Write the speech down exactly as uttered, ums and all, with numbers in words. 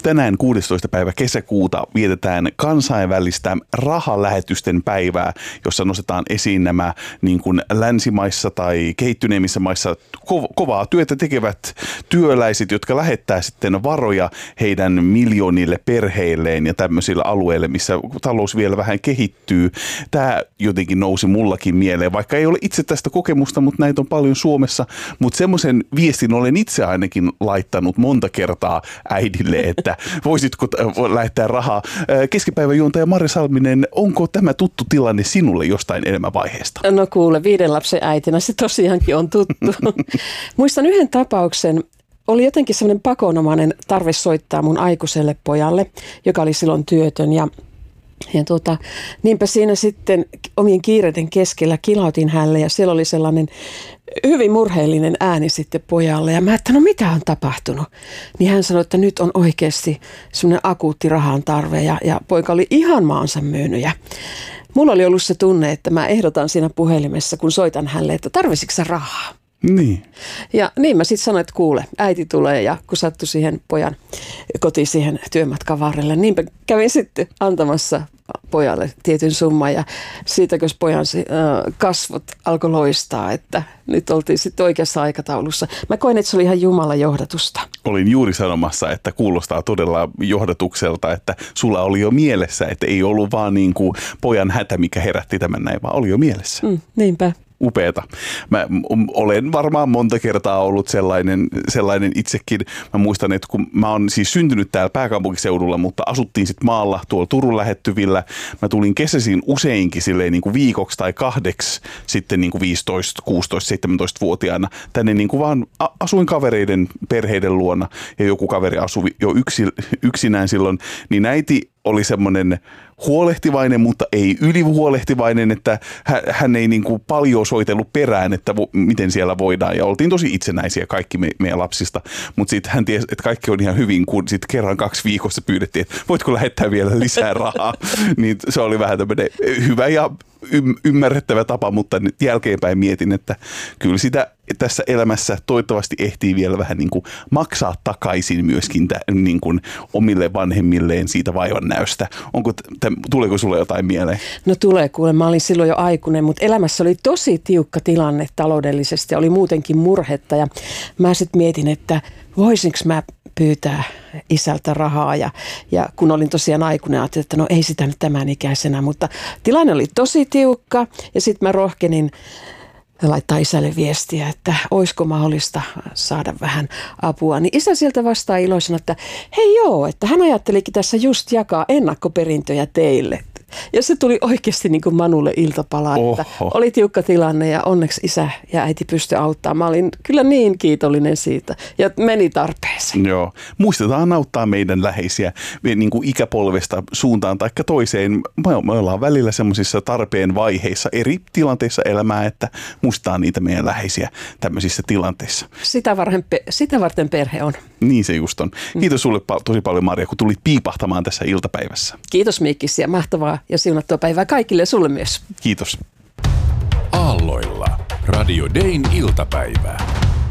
Tänään kuudestoista päivä kesäkuuta vietetään kansainvälistä rahalähetysten päivää, jossa nostetaan esiin nämä niin kuin länsimaissa tai kehittyneimmissä maissa ko- kovaa työtä tekevät työläiset, jotka lähettää sitten varoja heidän miljoonille perheilleen ja tämmöisillä alueille, missä talous vielä vähän kehittyy. Tämä jotenkin nousi mullakin mieleen, vaikka ei ole itse tästä kokemusta, mutta näitä on paljon Suomessa. Mutta semmoisen viestin olen itse ainakin laittanut monta kertaa äidille, että voisitko lähettää rahaa. Keskipäivän juontaja Mari Salminen, onko tämä tuttu tilanne sinulle jostain elämänvaiheesta? No kuule, viiden lapsen äitinä se tosiaankin on tuttu. Muistan yhden tapauksen. Oli jotenkin semmoinen pakonomainen tarve soittaa mun aikuiselle pojalle, joka oli silloin työtön ja Ja tuota, niinpä siinä sitten omien kiireiden keskellä kilautin hänelle ja siellä oli sellainen hyvin murheellinen ääni sitten pojalle. Ja mä että no mitä on tapahtunut? Niin hän sanoi, että nyt on oikeasti semmoinen akuutti rahan tarve ja, ja poika oli ihan maansa myynyt. Ja mulla oli ollut se tunne, että mä ehdotan siinä puhelimessa, kun soitan hänelle, että tarvisitko sä rahaa? Niin. Ja niin mä sitten sanoin, että kuule, äiti tulee ja kun sattui siihen pojan kotiin siihen työmatkan varrelle, niinpä kävin sitten antamassa pojalle tietyn summan ja siitä, kun pojan kasvot alkoi loistaa, että nyt oltiin sitten oikeassa aikataulussa. Mä koin, että se oli ihan Jumalan johdatusta. Olin juuri sanomassa, että kuulostaa todella johdatukselta, että sulla oli jo mielessä, että ei ollut vaan niin kuin pojan hätä, mikä herätti tämän näin, vaan oli jo mielessä. Mm, niinpä. Upeeta. Mä olen varmaan monta kertaa ollut sellainen, sellainen itsekin. Mä muistan, että kun mä oon siis syntynyt täällä pääkaupunkiseudulla, mutta asuttiin sitten maalla tuolla Turun lähettyvillä. Mä tulin kesäisin useinkin silleen niin kuin viikoksi tai kahdeksi sitten niin kuin viisitoista, kuusitoista, seitsemäntoista-vuotiaana. Tänne niin kuin vaan asuin kavereiden perheiden luona ja joku kaveri asui jo yksi, yksinään silloin, niin äiti oli semmoinen huolehtivainen, mutta ei ylihuolehtivainen, että hän ei niin kuin paljon soitellut perään, että vo, miten siellä voidaan. Ja oltiin tosi itsenäisiä kaikki me, meidän lapsista, mutta sitten hän tiesi, että kaikki on ihan hyvin, kun sitten kerran kaksi viikossa pyydettiin, että voitko lähettää vielä lisää rahaa. Niin se oli vähän tämmöinen hyvä ja ymmärrettävä tapa, mutta nyt jälkeenpäin mietin, että kyllä sitä tässä elämässä toivottavasti ehtii vielä vähän niin kuin maksaa takaisin myöskin tä, niin kuin omille vanhemmilleen siitä vaivan näystä. Onko, t- tuleeko sulle jotain mieleen? No tulee kuule, mä olin silloin jo aikuinen, mutta elämässä oli tosi tiukka tilanne taloudellisesti ja oli muutenkin murhetta ja mä sitten mietin, että voisinko mä pyytää isältä rahaa ja, ja kun olin tosiaan aikuinen, ajattelin, että no ei sitä nyt tämän ikäisenä, mutta tilanne oli tosi tiukka ja sitten mä rohkenin laittaa isälle viestiä, että olisiko mahdollista saada vähän apua. Niin isä sieltä vastaa iloisena, että hei joo, että hän ajattelikin tässä just jakaa ennakkoperintöjä teille. Ja se tuli oikeasti niin kuin Manulle iltapala, että Oho. Oli tiukka tilanne ja onneksi isä ja äiti pystyi auttamaan. Mä olin kyllä niin kiitollinen siitä ja meni tarpeeseen. Joo. Muistetaan auttaa meidän läheisiä niin kuin ikäpolvesta suuntaan tai toiseen. Me ollaan välillä semmoisissa tarpeen vaiheissa eri tilanteissa elämää, että muistetaan niitä meidän läheisiä tämmöisissä tilanteissa. Sitä varten, sitä varten perhe on. Niin se just on. Kiitos sulle tosi paljon, Maria, kun tulit piipahtamaan tässä iltapäivässä. Kiitos Mikkis ja mahtavaa ja siunattua päivää kaikille ja sulle myös. Kiitos. Aalloilla Radio Dayn iltapäivää.